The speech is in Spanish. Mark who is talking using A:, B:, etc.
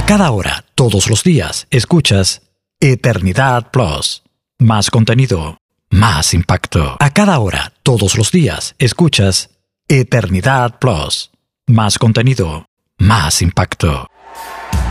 A: A cada hora, todos los días, escuchas Eternidad Plus. Más contenido, más impacto. A cada hora, todos los días, escuchas Eternidad Plus. Más contenido, más impacto.